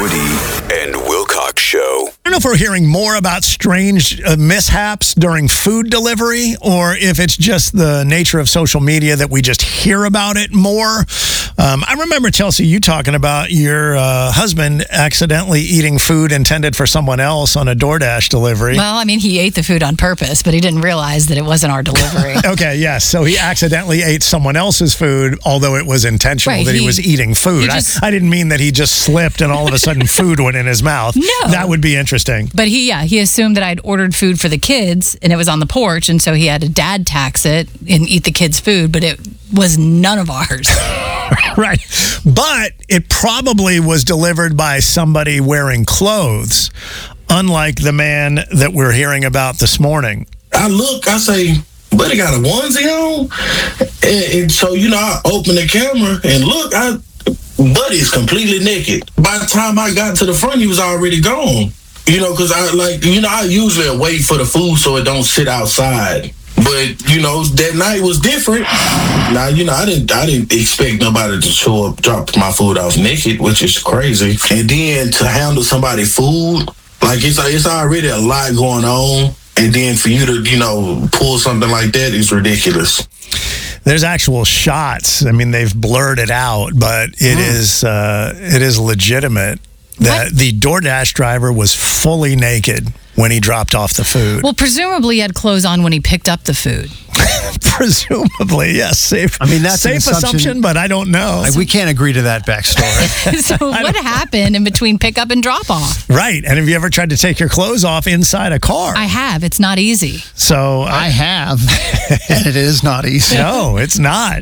Woody and Wilcox Show. I don't know if we're hearing more about strange mishaps during food delivery or if it's just the nature of social media that we just hear about it more. I remember, Chelsea, you talking about your husband accidentally eating food intended for someone else on a DoorDash delivery. Well, I mean, he ate the food on purpose, but he didn't realize that it wasn't our delivery. Okay, yes. So he accidentally ate someone else's food, although it was intentional that he was eating food. I didn't mean that he just slipped and all of a sudden food went in his mouth. No. That would be interesting. But he assumed that I'd ordered food for the kids and it was on the porch, and so he had to dad tax it and eat the kids' food, but it was none of ours. Right. But it probably was delivered by somebody wearing clothes, unlike the man that we're hearing about this morning. I say, buddy got a onesie on? And so, I open the camera and look, Buddy's completely naked. By the time I got to the front, he was already gone. Because I usually wait for the food so it don't sit outside. But, that night was different. Now, I didn't expect nobody to show up, drop my food off naked, which is crazy. And then to handle somebody's food, it's already a lot going on. And then for you to, pull something like that is ridiculous. There's actual shots. I mean, they've blurred it out, but it is legitimate that the DoorDash driver was fully naked when he dropped off the food. Well, presumably he had clothes on when he picked up the food. Presumably, yes. Safe. I mean, that's safe an assumption, but I don't know. We can't agree to that backstory. So what happened in between pickup and drop off? Right. And have you ever tried to take your clothes off inside a car? I have. It's not easy. So I have, and it is not easy. No, it's not.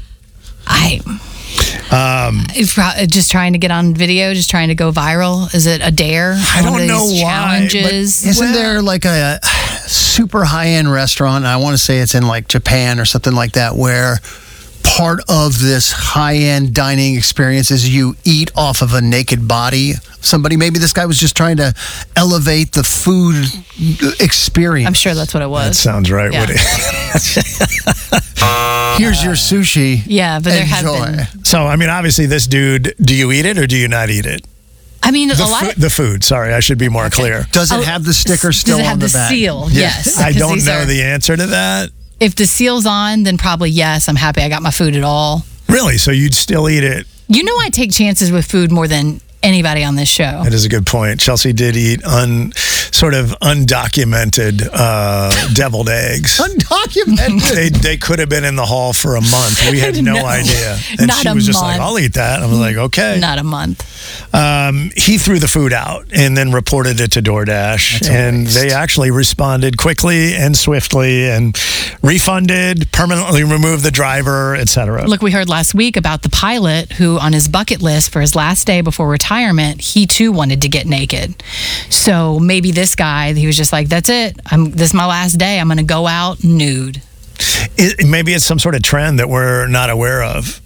Just trying to get on video, just trying to go viral. Is it a dare? I don't know why. Challenges. Isn't there like a super high-end restaurant? I want to say it's in like Japan or something like that, where part of this high-end dining experience is you eat off of a naked body. Maybe this guy was just trying to elevate the food experience. I'm sure that's what it was. That sounds right, Woody. Here's your sushi. Yeah, but there have been. So, I mean, obviously, this dude, do you eat it or do you not eat it? I mean, the food. Sorry, I should be more clear. Does it have the sticker still on the back? Does it have the seal? Yes. I don't know the answer to that. If the seal's on, then probably yes. I'm happy I got my food at all. Really? So you'd still eat it? I take chances with food more than anybody on this show. That is a good point. Chelsea did eat sort of undocumented deviled eggs. Undocumented? They could have been in the hall for a month. We had no idea. And Not she was just like, I'll eat that. I was like, okay. Not a month. He threw the food out and then reported it to DoorDash. And they actually responded quickly and swiftly and refunded, permanently removed the driver, etc. Look, we heard last week about the pilot who, on his bucket list for his last day before retirement, he too wanted to get naked. So maybe this guy, he was just like, that's it. This is my last day. I'm going to go out nude. Maybe it's some sort of trend that we're not aware of.